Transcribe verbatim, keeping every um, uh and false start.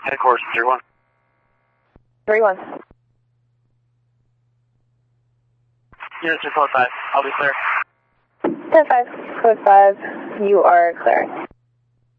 Headquarters, three one. three one. Units are code five. I'll be clear. ten five, code five, you are clear.